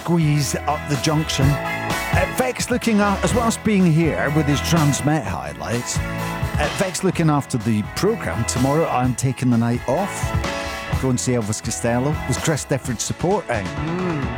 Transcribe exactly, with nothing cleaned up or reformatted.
squeeze up the junction. Uh, Vex looking at, as well as being here with his Transmet highlights, uh, Vex looking after the programme. Tomorrow I'm taking the night off. Go and see Elvis Costello. Was Chris Difford supporting? Mm.